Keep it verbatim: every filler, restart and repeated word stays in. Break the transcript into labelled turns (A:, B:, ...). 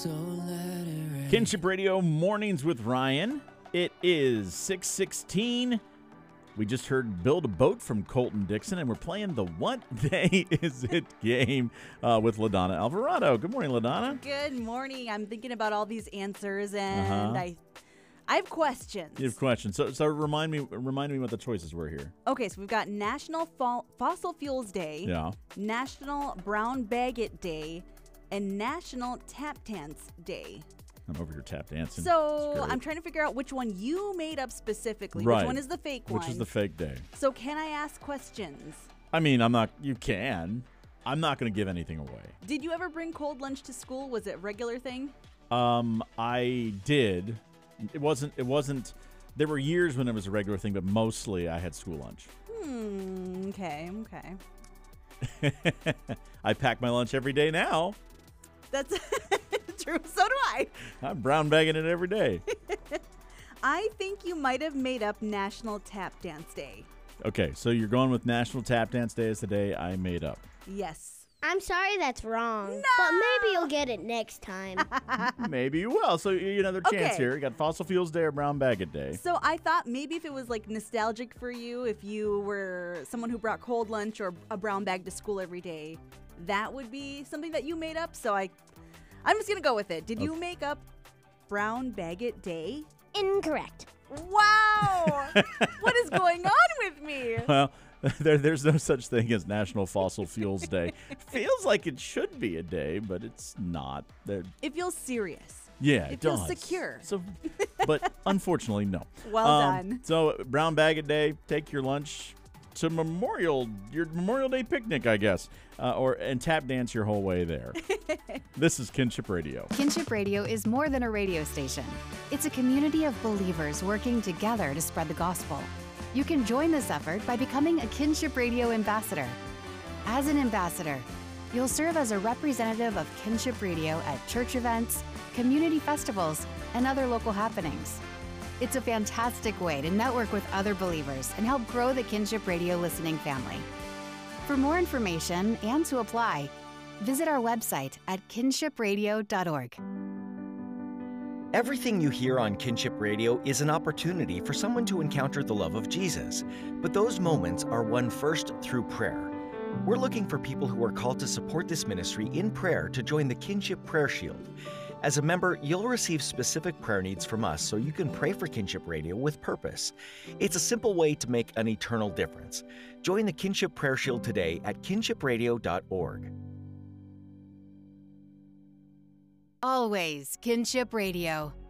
A: Kinship Radio Mornings with Ryan. It is six sixteen. We just heard Build a Boat from Colton Dixon, and we're playing the What Day Is It game uh, with LaDonna Alvarado. Good morning, LaDonna.
B: Good morning. I'm thinking about all these answers, and
A: Uh-huh.
B: I I have questions.
A: You have questions. So, so remind me remind me what the choices were here.
B: Okay, so we've got National Fo- Fossil Fuels Day,
A: Yeah.
B: National Brown Baguette Day, and National Tap Dance Day.
A: I'm over here tap dancing.
B: So
A: It's great.
B: I'm trying to figure out which one you made up specifically.
A: Right.
B: Which one is the fake one?
A: Which is the fake day?
B: So can I ask questions?
A: I mean, I'm not. You can. I'm not going to give anything away.
B: Did you ever bring cold lunch to school? Was it a regular thing?
A: Um, I did. It wasn't. It wasn't. There were years when it was a regular thing, but mostly I had school lunch.
B: Hmm. Okay. Okay.
A: I pack my lunch every day now.
B: That's true. So do I.
A: I'm brown bagging it every day.
B: I think you might have made up National Tap Dance Day.
A: Okay, so you're going with National Tap Dance Day as the day I made up.
B: Yes.
C: I'm sorry that's wrong,
B: No!
C: but maybe you'll get it next time.
A: Maybe you will. So you another chance
B: Okay.
A: here. You got Fossil Fuels Day or Brown Baggett Day.
B: So I thought maybe if it was like nostalgic for you, if you were someone who brought cold lunch or a brown bag to school every day, that would be something that you made up. So I, I'm just gonna go with it. Did you
A: Okay.
B: make up Brown Baguette Day?
C: Incorrect.
B: Wow! What is going on with me?
A: Well, there, there's no such thing as National Fossil Fuels Day. Feels like it should be a day, but it's not. There,
B: It feels serious.
A: yeah,
B: It
A: it,
B: feels
A: does.
B: secure.
A: So, but unfortunately, no.
B: Well
A: Um,
B: done.
A: So Brown Baggett Day, take your lunch to Memorial, your Memorial Day picnic, I guess, uh, or and tap dance your whole way there. This is Kinship Radio.
D: Kinship Radio is more than a radio station. It's a community of believers working together to spread the gospel. You can join this effort by becoming a Kinship Radio ambassador. As an ambassador, you'll serve as a representative of Kinship Radio at church events, community festivals, and other local happenings. It's a fantastic way to network with other believers and help grow the Kinship Radio listening family. For more information and to apply, visit our website at kinship radio dot org.
E: Everything you hear on Kinship Radio is an opportunity for someone to encounter the love of Jesus. But those moments are won first through prayer. We're looking for people who are called to support this ministry in prayer to join the Kinship Prayer Shield. As a member, you'll receive specific prayer needs from us so you can pray for Kinship Radio with purpose. It's a simple way to make an eternal difference. Join the Kinship Prayer Shield today at kinship radio dot org.
D: Always Kinship Radio.